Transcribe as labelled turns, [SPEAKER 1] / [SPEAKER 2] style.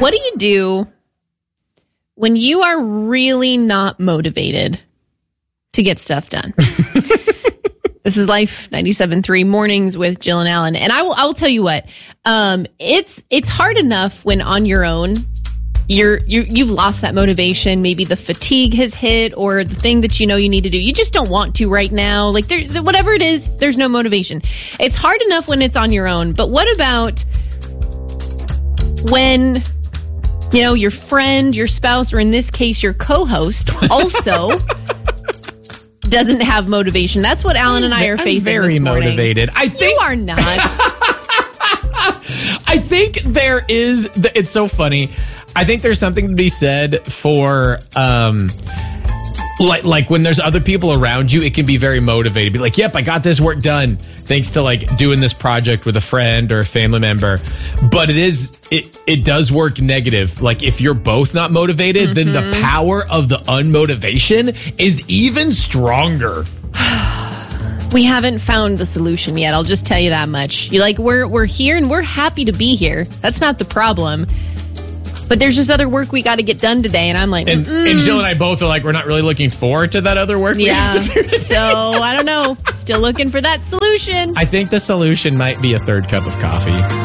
[SPEAKER 1] What do you do when you are really not motivated to get stuff done? This is Life 97.3 Mornings with Jill and Alan. And I will tell you what, it's hard enough when on your own, you've lost that motivation. Maybe the fatigue has hit, or the thing that you need to do, you just don't want to right now. Like whatever it is, there's no motivation. It's hard enough when it's on your own. But what about when, your friend, your spouse, or in this case, your co-host also doesn't have motivation? That's what Alan and I are facing this morning.
[SPEAKER 2] Very motivated. I think
[SPEAKER 1] you are not.
[SPEAKER 2] I think there is. It's so funny. I think there's something to be said for, like when there's other people around you, it can be very motivating. Be like, yep, I got this work done thanks to like doing this project with a friend or a family member. But it does work negative. Like if you're both not motivated, then the power of the unmotivation is even stronger.
[SPEAKER 1] We haven't found the solution yet. I'll just tell you that much. We're here and we're happy to be here. That's not the problem. But there's just other work we got to get done today, and I'm like,
[SPEAKER 2] and Jill and I both are like, we're not really looking forward to that other work we have to do today.
[SPEAKER 1] So I don't know. Still looking for that solution.
[SPEAKER 2] I think the solution might be a third cup of coffee.